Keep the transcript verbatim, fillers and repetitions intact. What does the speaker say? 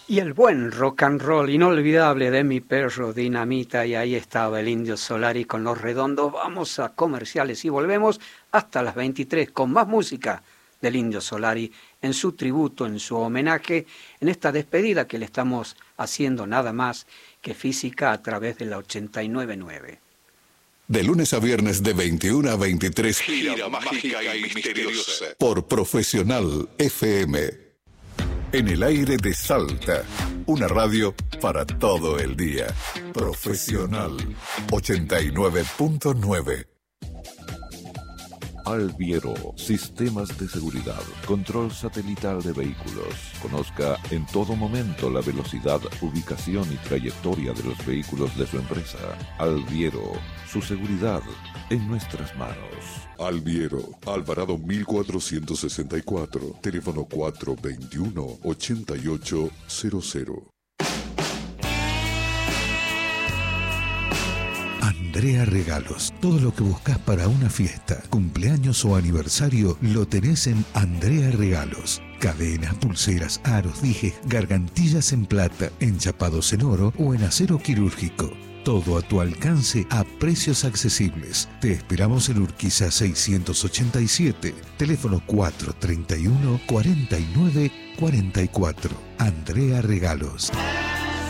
Y el buen rock and roll inolvidable de mi perro Dinamita, y ahí estaba el Indio Solari con Los Redondos. Vamos a comerciales y volvemos hasta las veintitrés con más música del Indio Solari en su tributo, en su homenaje, en esta despedida que le estamos haciendo nada más que física a través de la ochenta y nueve punto nueve. De lunes a viernes de veintiuna a veintitrés, gira, gira mágica, mágica y misteriosa por Profesional F M. En el aire de Salta, una radio para todo el día. Profesional ochenta y nueve punto nueve. Alviero, sistemas de seguridad, control satelital de vehículos. Conozca en todo momento la velocidad, ubicación y trayectoria de los vehículos de su empresa. Alviero, su seguridad en nuestras manos. Alviero, Alvarado mil cuatrocientos sesenta y cuatro, teléfono cuatro veintiuno, ochenta y ocho cero cero. Andrea Regalos. Todo lo que buscas para una fiesta, cumpleaños o aniversario lo tenés en Andrea Regalos. Cadenas, pulseras, aros, dijes, gargantillas en plata, enchapados en oro o en acero quirúrgico. Todo a tu alcance a precios accesibles. Te esperamos en Urquiza seiscientos ochenta y siete, teléfono cuatro treinta y uno, cuarenta y nueve cuarenta y cuatro. Andrea Regalos.